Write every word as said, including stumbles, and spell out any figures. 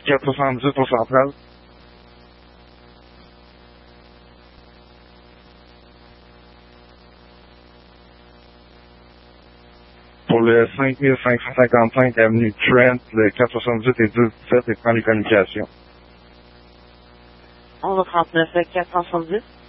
quatre cent soixante-dix au central. Pour le cinq mille cinq cent cinquante-cinq avenue Trent, le quatre cent soixante-dix et dix dix-sept et prend les communications. onze trente-neuf, quatre cent soixante-dix.